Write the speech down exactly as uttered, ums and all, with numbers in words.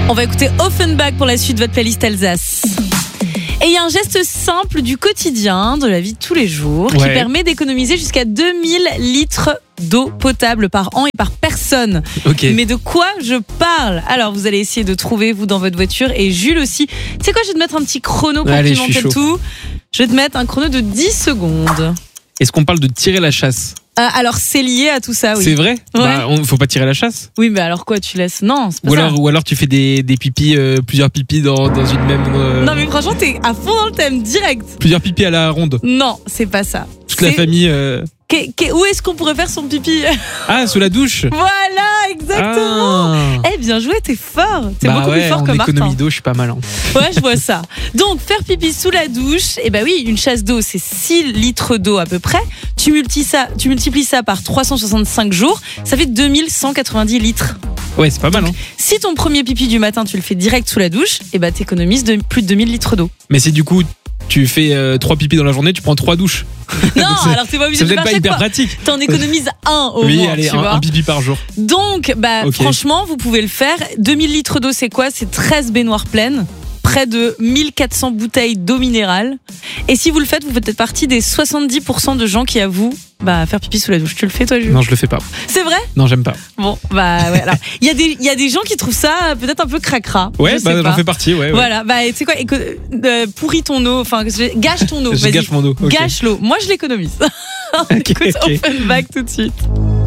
On va écouter Offenbach pour la suite de votre playlist Alsace. Et il y a un geste simple du quotidien, de la vie de tous les jours, ouais. qui permet d'économiser jusqu'à deux mille litres d'eau potable par an et par personne. Okay. Mais de quoi je parle ? Alors, vous allez essayer de trouver, vous, dans votre voiture. Et Jules aussi. Tu sais quoi, je vais te mettre un petit chrono pour Allez, pimenter le tout. Je vais te mettre un chrono de dix secondes. Est-ce qu'on parle de tirer la chasse ? Euh, alors, c'est lié à tout ça, oui. C'est vrai ? Ouais. Bah, on, faut pas tirer la chasse. Oui, mais alors quoi, tu laisses ? Non, c'est pas Ou ça. alors, ou alors tu fais des, des pipis, euh, plusieurs pipis dans, dans une même. Euh... Non, mais franchement, t'es à fond dans le thème, direct. Plusieurs pipis à la ronde. Non, c'est pas ça. Toute la C'est... famille. Euh... Qu'est, qu'est, où est-ce qu'on pourrait faire son pipi ? Ah, sous la douche. Voilà, exactement. Ah. Eh, bien joué, t'es fort. T'es bah beaucoup ouais, plus fort en que Martin. économie d'eau, je suis pas mal. Hein. Ouais, je vois ça. Donc, faire pipi sous la douche, eh ben oui, une chasse d'eau, c'est six litres d'eau à peu près. Tu multiplies ça, tu multiplies ça par trois cent soixante-cinq jours, ça fait deux mille cent quatre-vingt-dix litres. Ouais, c'est pas mal. Hein. Si ton premier pipi du matin, tu le fais direct sous la douche, eh ben t'économises de, plus de deux mille litres d'eau. Mais c'est du coup, tu fais euh, trois pipis dans la journée, tu prends trois douches. Non, alors t'es pas obligé c'est de peut-être faire pas chaque hyper fois. pratique. T'en économises un au oui, moins, allez, tu un, vois. un pipi par jour. Donc, bah, okay. franchement, vous pouvez le faire. deux mille litres d'eau, c'est quoi ? C'est treize baignoires pleines. Près de mille quatre cents bouteilles d'eau minérale. Et si vous le faites, vous faites peut-être partie des soixante-dix pour cent de gens qui avouent bah, faire pipi sous la douche. Tu le fais, toi, Jules ? Non, je le fais pas. C'est vrai ? Non, j'aime pas. Bon, bah ouais. Alors, il y a des, il y a des gens qui trouvent ça peut-être un peu cracra. Ouais, je bah, sais j'en pas. fais partie, ouais. ouais. Voilà, bah tu sais quoi, éco- euh, pourris ton eau, enfin, gâche ton eau. Je vas-y. gâche mon eau. Okay. Gâche l'eau. Moi, je l'économise. On okay, écoute okay. Offenbach tout de suite.